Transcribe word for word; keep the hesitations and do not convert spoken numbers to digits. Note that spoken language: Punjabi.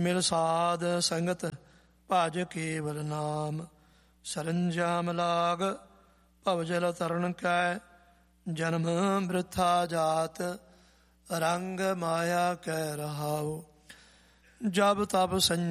ਮਿਲ ਸਾਧ ਸੰਗਤ ਭਜ ਕੇਵਲ ਨਾਮ। ਸਰੰਜਾਮ ਲਾਗ ਭਵ ਜਲ ਤਰਨ ਕੈ ਜਨਮ ਬ੍ਰਿਥਾ ਜਾਤ ਰੰਗ ਮਾਇਆ ਕੈ ਰਹਾਉ। ਜਬ ਤਬ ਸੰਜ